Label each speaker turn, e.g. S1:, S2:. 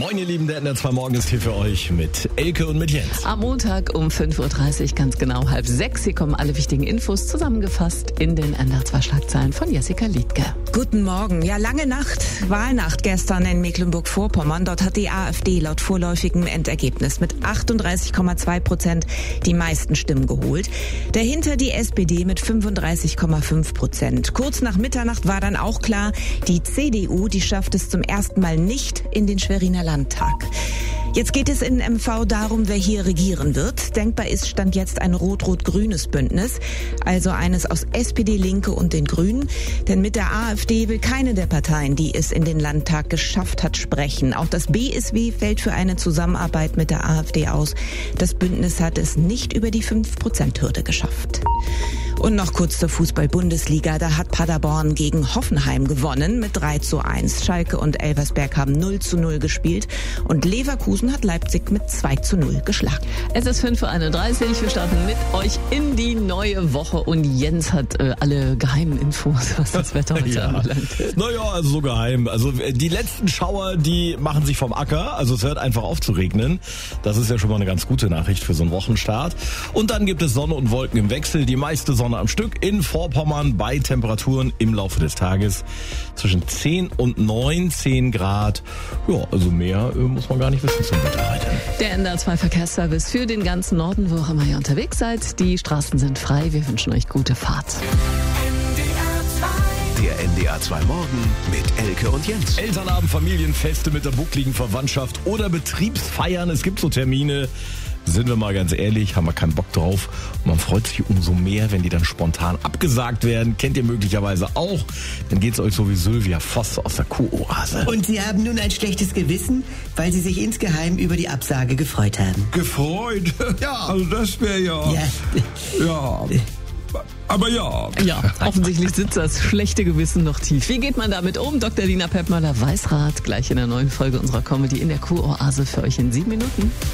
S1: Moin ihr Lieben, der NDR 2 Morgen ist hier für euch mit Elke und mit Jens.
S2: Am Montag um 5.30 Uhr, ganz genau 5:30. Hier kommen alle wichtigen Infos zusammengefasst in den NDR 2 Schlagzeilen von Jessica Liedke.
S3: Guten Morgen. Ja, lange Nacht, Wahlnacht gestern in Mecklenburg-Vorpommern. Dort hat die AfD laut vorläufigem Endergebnis mit 38,2% die meisten Stimmen geholt. Dahinter die SPD mit 35,5%. Kurz nach Mitternacht war dann auch klar, die CDU, die schafft es zum ersten Mal nicht in den Schweriner Landtag. Jetzt geht es in MV darum, wer hier regieren wird. Denkbar ist Stand jetzt ein rot-rot-grünes Bündnis, also eines aus SPD, Linke und den Grünen. Denn mit der AfD will keine der Parteien, die es in den Landtag geschafft hat, sprechen. Auch das BSW fällt für eine Zusammenarbeit mit der AfD aus. Das Bündnis hat es nicht über die 5%-Hürde geschafft. Und noch kurz zur Fußball-Bundesliga. Da hat Paderborn gegen Hoffenheim gewonnen mit 3:1. Schalke und Elversberg haben 0:0 gespielt und Leverkusen hat Leipzig mit 2:0 geschlagen.
S2: Es ist 5.31 Uhr. Wir starten mit euch in die neue Woche und Jens hat alle geheimen Infos, was das Wetter heute anbelangt.
S1: Naja, also so geheim. Also die letzten Schauer, die machen sich vom Acker. Also es hört einfach auf zu regnen. Das ist ja schon mal eine ganz gute Nachricht für so einen Wochenstart. Und dann gibt es Sonne und Wolken im Wechsel. Die meiste Sonne am Stück in Vorpommern bei Temperaturen im Laufe des Tages zwischen 10 und 19 Grad. Ja, also mehr muss man gar nicht wissen zum Wetter heute.
S2: Der NDR 2 Verkehrsservice für den ganzen Norden, wo auch immer ihr unterwegs seid. Die Straßen sind frei. Wir wünschen euch gute Fahrt.
S4: Der NDR 2 Morgen mit Elke und Jens.
S1: Elternabend, Familienfeste mit der buckligen Verwandtschaft oder Betriebsfeiern. Es gibt so Termine. Sind wir mal ganz ehrlich, haben wir keinen Bock drauf. Und man freut sich umso mehr, wenn die dann spontan abgesagt werden. Kennt ihr möglicherweise auch. Dann geht's euch so wie Sylvia Voss aus der Kuhoase.
S5: Und Sie haben nun ein schlechtes Gewissen, weil Sie sich insgeheim über die Absage gefreut haben.
S6: Gefreut? Ja, also das wäre ja... Ja. Aber ja.
S2: Ja, offensichtlich sitzt das schlechte Gewissen noch tief. Wie geht man damit um? Dr. Lina Peppmöller-Weisrath gleich in der neuen Folge unserer Comedy in der Kuhoase für euch in 7 Minuten.